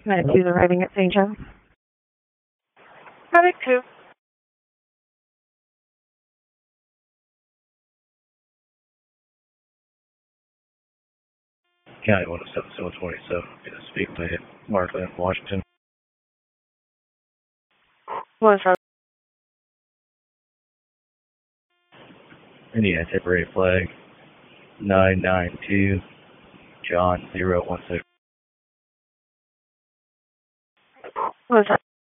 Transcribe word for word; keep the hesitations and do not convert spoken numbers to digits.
Medic two arriving at Saint Joe. Medic two. County one oh seven, seven twenty-seven. Speak to Martha, Washington. One seven. Indiana temporary flag nine nine two John zero one six. One seven.